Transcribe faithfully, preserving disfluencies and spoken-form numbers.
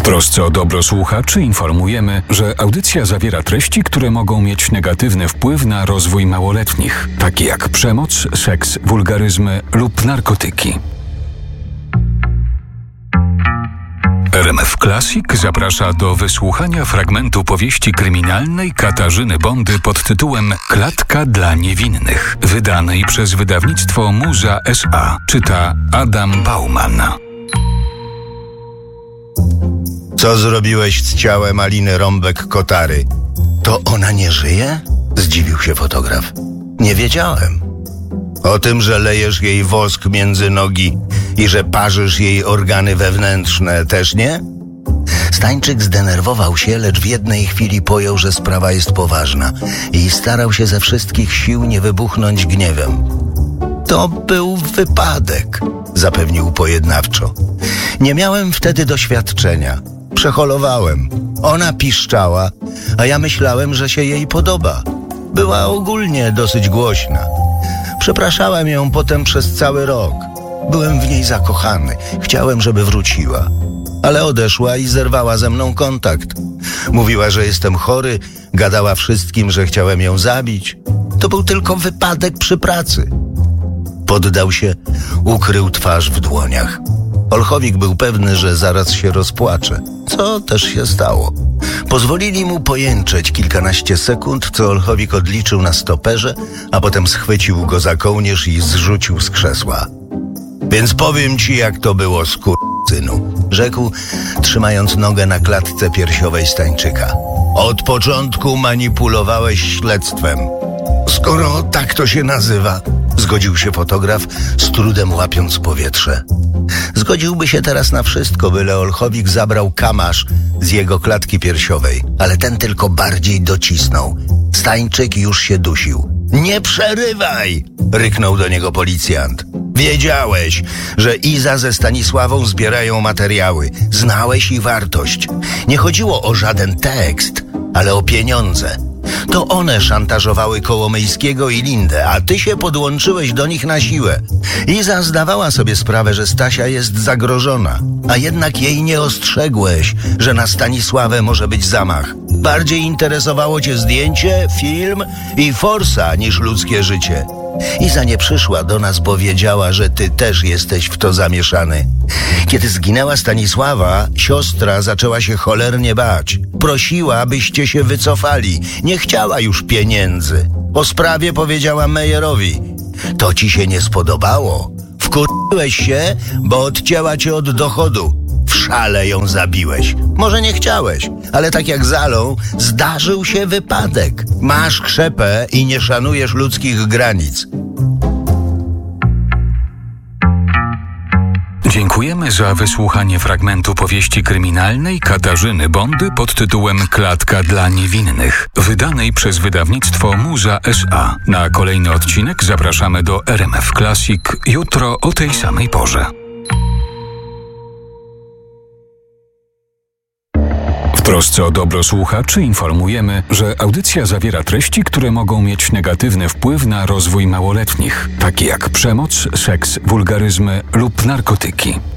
trosce o dobro słuchaczy informujemy, że audycja zawiera treści, które mogą mieć negatywny wpływ na rozwój małoletnich, takie jak przemoc, seks, wulgaryzmy lub narkotyki. R M F Classic zaprasza do wysłuchania fragmentu powieści kryminalnej Katarzyny Bondy pod tytułem Klatka dla niewinnych, wydanej przez wydawnictwo Muza S A. Czyta Adam Bauman. Co zrobiłeś z ciałem Aliny Rąbek-Kotary? To ona nie żyje? Zdziwił się fotograf. Nie wiedziałem. O tym, że lejesz jej wosk między nogi i że parzysz jej organy wewnętrzne, też nie? Stańczyk zdenerwował się, lecz w jednej chwili pojął, że sprawa jest poważna i starał się ze wszystkich sił nie wybuchnąć gniewem. To był wypadek, zapewnił pojednawczo. Nie miałem wtedy doświadczenia. Przeholowałem. Ona piszczała, a ja myślałem, że się jej podoba. Była ogólnie dosyć głośna. Przepraszałem ją potem przez cały rok. Byłem w niej zakochany. Chciałem, żeby wróciła. Ale odeszła i zerwała ze mną kontakt. Mówiła, że jestem chory, gadała wszystkim, że chciałem ją zabić. To był tylko wypadek przy pracy. Poddał się, ukrył twarz w dłoniach. Olchowik był pewny, że zaraz się rozpłacze, co też się stało. Pozwolili mu pojęczeć kilkanaście sekund, co Olchowik odliczył na stoperze, a potem schwycił go za kołnierz i zrzucił z krzesła. Więc powiem ci, jak to było, skurczynu, rzekł, trzymając nogę na klatce piersiowej Stańczyka. Od początku manipulowałeś śledztwem. Skoro tak to się nazywa, zgodził się fotograf, z trudem łapiąc powietrze. Zgodziłby się teraz na wszystko, byle Olchowik zabrał kamasz z jego klatki piersiowej, ale ten tylko bardziej docisnął. Stańczyk już się dusił. Nie przerywaj! Ryknął do niego policjant. Wiedziałeś, że Iza ze Stanisławą zbierają materiały. Znałeś ich wartość. Nie chodziło o żaden tekst, ale o pieniądze. To one szantażowały Kołomyjskiego i Lindę, a ty się podłączyłeś do nich na siłę. Iza zdawała sobie sprawę, że Stasia jest zagrożona, a jednak jej nie ostrzegłeś, że na Stanisławę może być zamach. Bardziej interesowało cię zdjęcie, film i forsa niż ludzkie życie. Iza nie przyszła do nas, bo wiedziała, że ty też jesteś w to zamieszany. Kiedy zginęła Stanisława, siostra zaczęła się cholernie bać. Prosiła, abyście się wycofali. Nie chciała już pieniędzy. O sprawie powiedziała Mejerowi. To ci się nie spodobało. Wkurzyłeś się, bo odcięła cię od dochodu. W szale ją zabiłeś. Może nie chciałeś, ale tak jak Zalą, zdarzył się wypadek. Masz krzepę i nie szanujesz ludzkich granic. Dziękujemy za wysłuchanie fragmentu powieści kryminalnej Katarzyny Bondy pod tytułem Klatka dla niewinnych, wydanej przez wydawnictwo Muza S A. Na kolejny odcinek zapraszamy do R M F Classic jutro o tej samej porze. W trosce o dobro słuchaczy informujemy, że audycja zawiera treści, które mogą mieć negatywny wpływ na rozwój małoletnich, takie jak przemoc, seks, wulgaryzmy lub narkotyki.